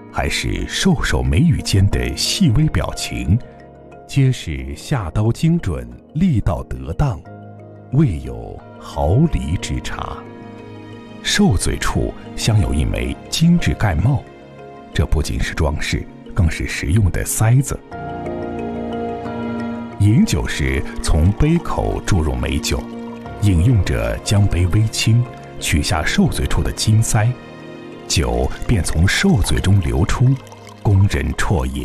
还是瘦手眉宇间的细微表情，皆是下刀精准，力道得当，未有毫厘之差。兽嘴处镶有一枚精致盖帽，这不仅是装饰，更是实用的塞子。饮酒时从杯口注入美酒，饮用者将杯微倾，取下兽嘴处的金塞，酒便从兽嘴中流出，供人啜饮。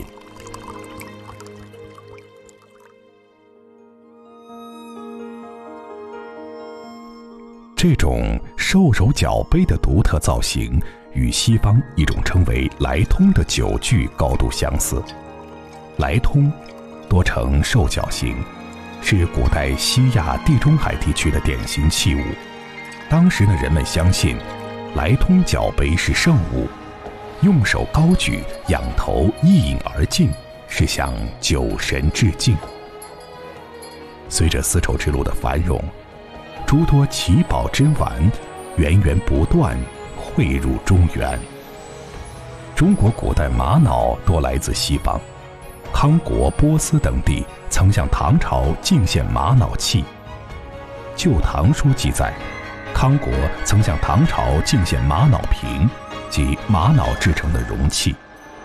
这种兽首角杯的独特造型与西方一种称为来通的酒具高度相似。来通多呈兽角形，是古代西亚地中海地区的典型器物。当时的人们相信来通角杯是圣物，用手高举，仰头一饮而尽，是向酒神致敬。随着丝绸之路的繁荣，诸多奇宝珍玩源源不断汇入中原。中国古代玛瑙多来自西方，康国、波斯等地曾向唐朝进献玛瑙器。《旧唐书》记载，康国曾向唐朝进献玛瑙瓶，即玛瑙制成的容器。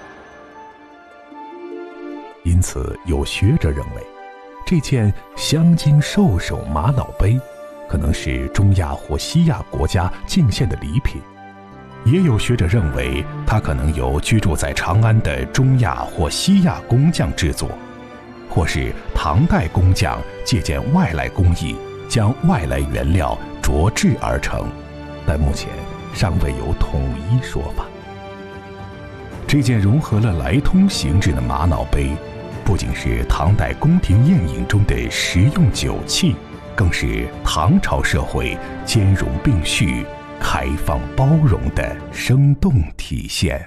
因此，有学者认为，这件镶金兽首玛瑙杯可能是中亚或西亚国家进献的礼品。也有学者认为，它可能由居住在长安的中亚或西亚工匠制作，或是唐代工匠借鉴外来工艺，将外来原料琢制而成，但目前尚未有统一说法。这件融合了来通形制的玛瑙杯，不仅是唐代宫廷宴饮中的实用酒器，更是唐朝社会兼容并蓄、开放包容的生动体现。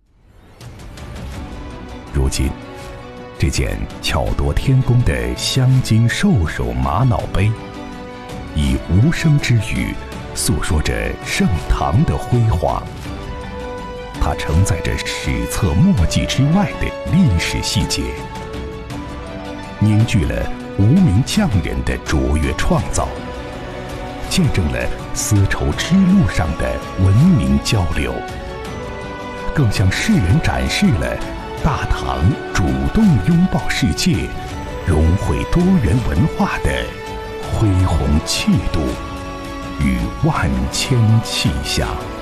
如今，这件巧夺天工的镶金兽首玛瑙杯，以无声之语诉说着盛唐的辉煌。它承载着史册墨迹之外的历史细节，凝聚了无名匠人的卓越创造，见证了丝绸之路上的文明交流，更向世人展示了大唐主动拥抱世界、融汇多元文化的恢宏气度与万千气象。